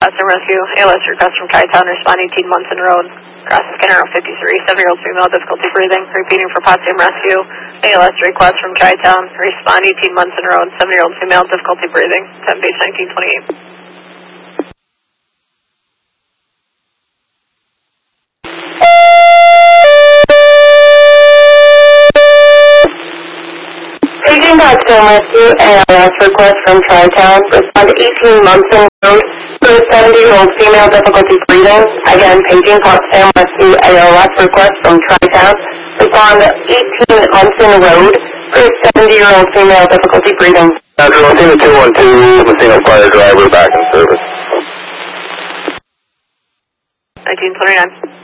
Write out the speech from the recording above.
Potsdam Rescue. ALS request from Chi-Town, responding Teen Munson Road. Cross scanner 53, 7-year-old female, difficulty breathing. Repeating for Potsdam Rescue. ALS request from Chi-Town, responding Teen Munson Road. 7-year-old female, difficulty breathing. 10 base 1928. Paging Potsdam Rescue, ALS request from Chi-Town, respond to 18 Munson Road for a 70-year-old female, difficulty breathing. Again, paging Potsdam Rescue, ALS request from Chi-Town, respond to 18 Munson Road for a 70-year-old female, difficulty breathing. After Messina 212, Messina Fire driver back in service. 1929.